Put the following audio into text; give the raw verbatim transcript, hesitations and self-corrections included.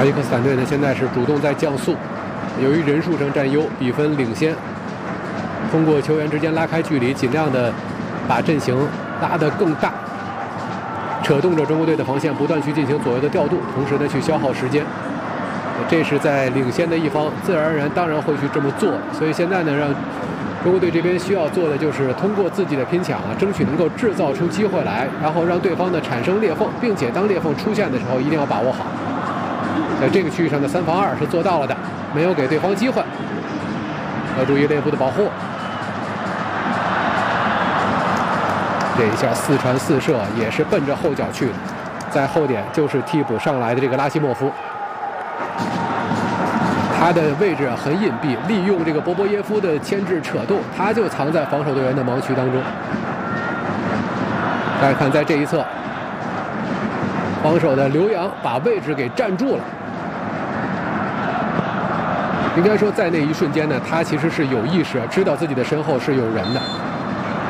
塔吉克斯坦队呢，现在是主动在降速，由于人数上占优，比分领先。通过球员之间拉开距离，尽量的把阵型拉得更大，扯动着中国队的防线，不断去进行左右的调度，同时呢去消耗时间。这是在领先的一方自然而然当然会去这么做，所以现在呢，让中国队这边需要做的就是通过自己的拼抢啊，争取能够制造出机会来，然后让对方呢产生裂缝，并且当裂缝出现的时候，一定要把握好。在这个区域上的三防二是做到了的，没有给对方机会。要注意内部的保护。这一下四传四射也是奔着后脚去的，在后点就是替补上来的这个拉希莫夫。他的位置很隐蔽，利用这个波波耶夫的牵制扯动，他就藏在防守队员的盲区当中。大家看，在这一侧，防守的刘洋把位置给站住了。应该说，在那一瞬间呢，他其实是有意识，知道自己的身后是有人的。